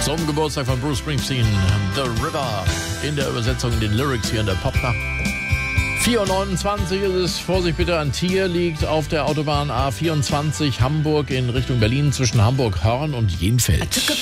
Zum Geburtstag von Bruce Springsteen, The River, in der Übersetzung, in den Lyrics hier in der Popnacht. 4:29 ist es. Vorsicht bitte, ein Tier liegt auf der Autobahn A24 Hamburg in Richtung Berlin zwischen Hamburg-Hörn und Jenfeld.